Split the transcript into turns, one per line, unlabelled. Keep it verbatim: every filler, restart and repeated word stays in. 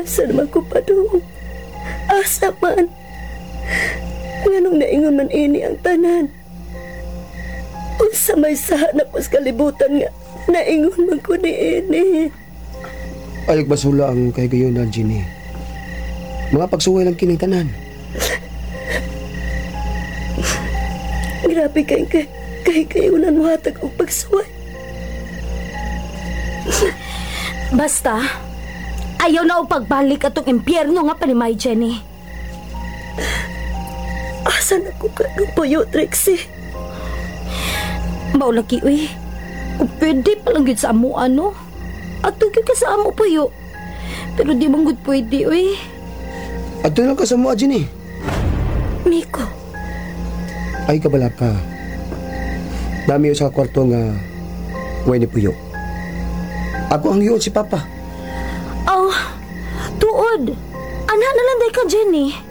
Asa naman ko pa doon? Asa man? Nganong naingon man ini ang tanan? Unsa may saha na ko sa kalibutan nga naingon man ko ni ini?
Ayog basula ang kahigayunan, Ginny. Mga pagsuway lang kining tanan.
Grabe kay kay kay kayunan mo hatag og pagsuway.
Basta, ayaw na o pagbalik atong impyerno nga panimay, Jenny.
Asa na ko kanupuyo, Trixie?
Maulaki, uy. Kung pwede palang yun sa amo, ano? At tugin ka sa amo, puyo. Pero di mong good pwede, uy.
At lang ka sa mga, Ginny.
Miko,
Ay kabala ka. Nami sa kwarto nga way ni Puyo. Ako ang yun si Papa.
Oh, tuod. Ana na lang day ka, Jenny.